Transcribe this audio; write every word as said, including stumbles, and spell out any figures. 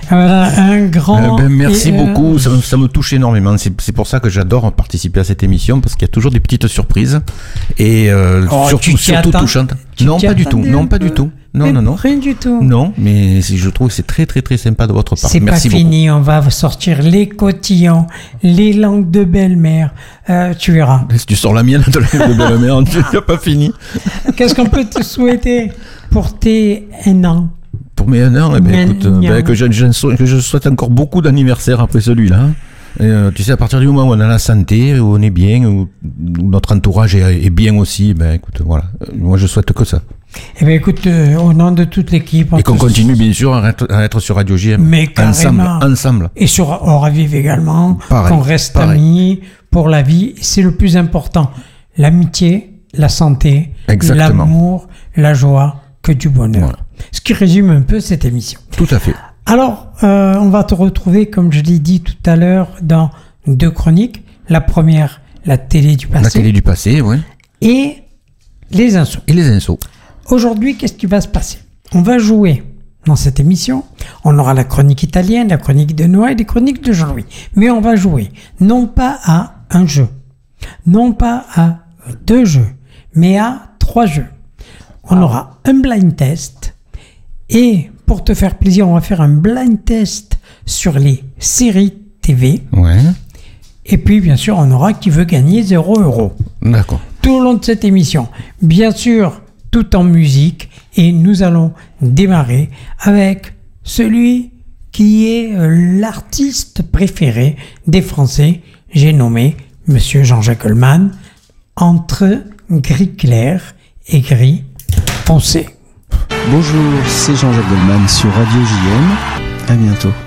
Voilà, un grand. Euh, ben, merci et, beaucoup, euh... ça, ça me touche énormément. C'est, c'est pour ça que j'adore participer à cette émission parce qu'il y a toujours des petites surprises et euh, oh, surtout, surtout attends, touchantes. Non, pas du tout. Non, pas du tout. Non, mais non, non. Rien du tout. Non, mais je trouve que c'est très, très, très sympa de votre part. C'est Merci pas beaucoup. fini, on va sortir les cotillons, les langues de belle-mère. Euh, tu verras. Si tu sors la mienne de la de belle-mère, tu n'as pas fini. Qu'est-ce qu'on peut te souhaiter pour tes un an? Pour mes un an, eh ben, Gna, écoute, gna. ben, que, je, je, que je souhaite encore beaucoup d'anniversaires après celui-là. Et, euh, tu sais, à partir du moment où on a la santé, où on est bien, où, où notre entourage est, est bien aussi, ben écoute, voilà. Euh, moi, je souhaite que ça. Eh bien, écoute, euh, au nom de toute l'équipe. Et qu'on te... continue, bien sûr, à être, à être sur Radio J M. Mais ensemble, carrément. ensemble. Et sur On Ravive également. Pareil, qu'on reste pareil. amis pour la vie. C'est le plus important. L'amitié, la santé, Exactement. l'amour, la joie, que du bonheur. Voilà. Ce qui résume un peu cette émission. Tout à fait. Alors, euh, on va te retrouver, comme je l'ai dit tout à l'heure, dans deux chroniques. La première, la télé du passé. La télé du passé, oui. Et les insos. Et les insos. Aujourd'hui, qu'est-ce qui va se passer? On va jouer dans cette émission. On aura la chronique italienne, la chronique de Noël et les chroniques de Jean-Louis. Mais on va jouer non pas à un jeu, non pas à deux jeux, mais à trois jeux. On aura un blind test. Et pour te faire plaisir, on va faire un blind test sur les séries T V. Ouais. Et puis, bien sûr, on aura qui veut gagner zéro euro. D'accord. Tout au long de cette émission. Bien sûr, tout en musique. Et nous allons démarrer avec celui qui est l'artiste préféré des Français. J'ai nommé Monsieur Jean-Jacques Goldman, entre gris clair et gris foncé. Bonjour, c'est Jean-Jacques Goldman sur Radio J M. À bientôt.